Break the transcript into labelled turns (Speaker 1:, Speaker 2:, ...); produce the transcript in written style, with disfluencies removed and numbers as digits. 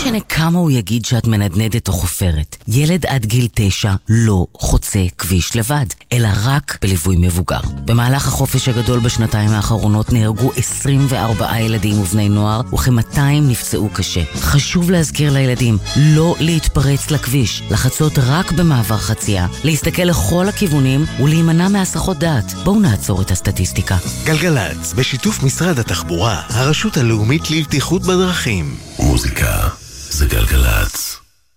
Speaker 1: משנה כמה הוא יגיד שאת מנדנדת או חופרת. ילד עד גיל 9 לא חוצה כביש לבד, אלא רק בליווי מבוגר. במהלך החופש הגדול בשנתיים האחרונות נהרגו 24 ילדים ובני נוער, וכ-200 נפצעו קשה. חשוב להזכיר לילדים לא להתפרץ לכביש, לחצות רק במעבר חצייה, להסתכל לכל הכיוונים ולהימנע מהסחות דעת. בואו נעצור את הסטטיסטיקה.
Speaker 2: גלגלץ, בשיתוף משרד התחבורה, הרשות הלאומית לבטיחות בדרכים.
Speaker 3: מוזיקה זה גלגלץ.